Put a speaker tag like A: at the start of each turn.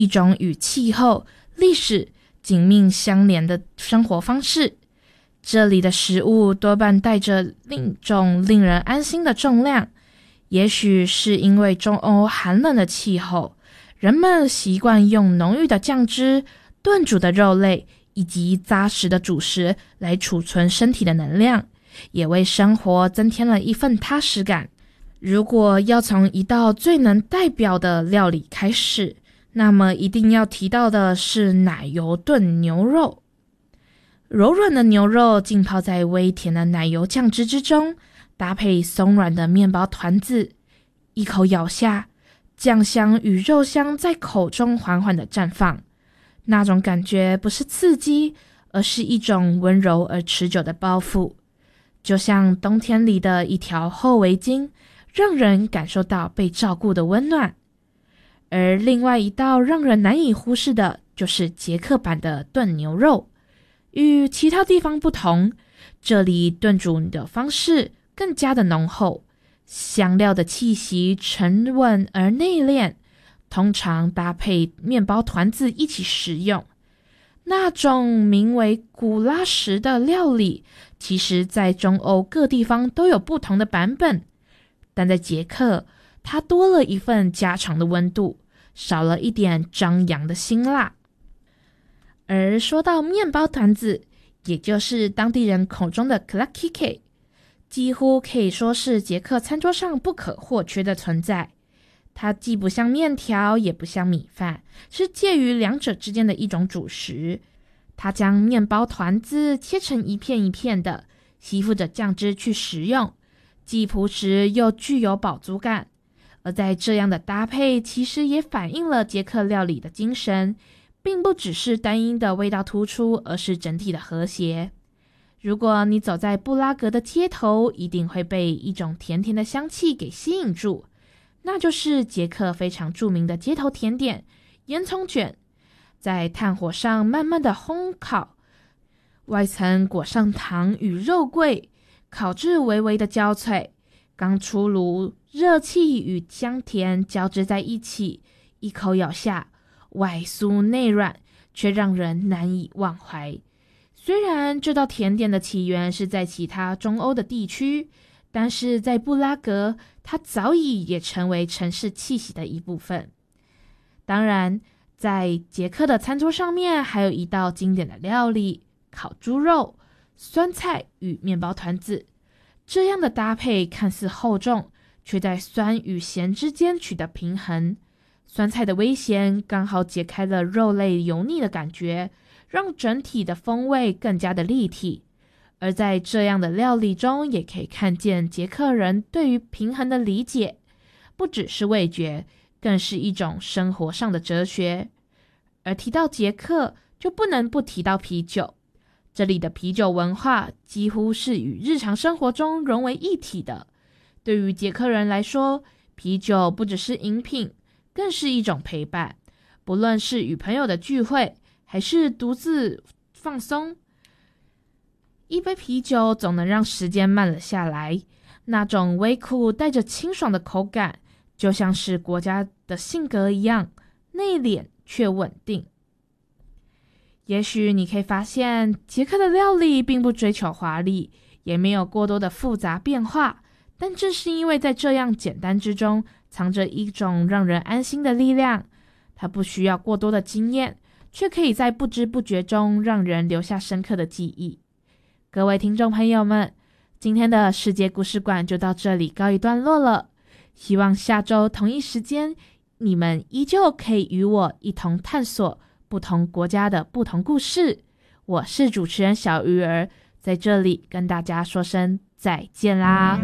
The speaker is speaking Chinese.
A: 一种与气候、历史紧密相连的生活方式。这里的食物多半带着另一种令人安心的重量，也许是因为中欧寒冷的气候，人们习惯用浓郁的酱汁、炖煮的肉类以及扎实的主食来储存身体的能量，也为生活增添了一份踏实感。如果要从一道最能代表的料理开始，那么一定要提到的是奶油炖牛肉。柔软的牛肉浸泡在微甜的奶油酱汁之中，搭配松软的面包团子，一口咬下，酱香与肉香在口中缓缓地绽放。那种感觉不是刺激，而是一种温柔而持久的包覆，就像冬天里的一条厚围巾，让人感受到被照顾的温暖。而另外一道让人难以忽视的就是捷克版的炖牛肉。与其他地方不同，这里炖煮的方式更加的浓厚，香料的气息沉稳而内敛，通常搭配面包团子一起食用。那种名为古拉什的料理，其实在中欧各地方都有不同的版本，但在捷克，它多了一份家常的温度，少了一点张扬的辛辣。而说到面包团子，也就是当地人口中的 klakike， 几乎可以说是捷克餐桌上不可或缺的存在。它既不像面条，也不像米饭，是介于两者之间的一种主食。它将面包团子切成一片一片的，吸附着酱汁去食用，既朴实又具有饱足感。而在这样的搭配，其实也反映了捷克料理的精神，并不只是单一的味道突出，而是整体的和谐。如果你走在布拉格的街头，一定会被一种甜甜的香气给吸引住，那就是捷克非常著名的街头甜点烟囱卷，在炭火上慢慢的烘烤，外层裹上糖与肉桂，烤至微微的焦脆，刚出炉，热气与香甜交织在一起，一口咬下，外酥内软，却让人难以忘怀。虽然这道甜点的起源是在其他中欧的地区，但是在布拉格，它早已也成为城市气息的一部分。当然，在捷克的餐桌上面还有一道经典的料理，烤猪肉、酸菜与面包团子。这样的搭配看似厚重，却在酸与咸之间取得平衡。酸菜的微咸刚好解开了肉类油腻的感觉，让整体的风味更加的立体。而在这样的料理中，也可以看见捷克人对于平衡的理解，不只是味觉，更是一种生活上的哲学。而提到捷克，就不能不提到啤酒。这里的啤酒文化几乎是与日常生活中融为一体的。对于捷克人来说，啤酒不只是饮品，更是一种陪伴。不论是与朋友的聚会，还是独自放松，一杯啤酒总能让时间慢了下来。那种微苦带着清爽的口感，就像是国家的性格一样，内敛却稳定。也许你可以发现，捷克的料理并不追求华丽，也没有过多的复杂变化，但正是因为在这样简单之中，藏着一种让人安心的力量。它不需要过多的经验，却可以在不知不觉中让人留下深刻的记忆。各位听众朋友们，今天的世界故事馆就到这里告一段落了。希望下周同一时间，你们依旧可以与我一同探索不同国家的不同故事。我是主持人小鱼儿，在这里跟大家说声再见啦。